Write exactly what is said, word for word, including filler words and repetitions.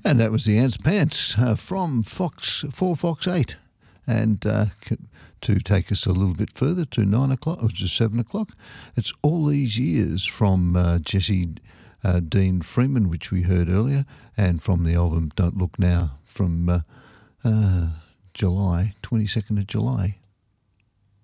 And that was the Ants Pants uh, from Fox four Fox eight. And uh, c- to take us a little bit further to nine o'clock or to seven o'clock, it's All These Years from uh, Jesse uh, Dean Freeman, which we heard earlier, and from the album Don't Look Now from uh, uh, July, twenty-second of July.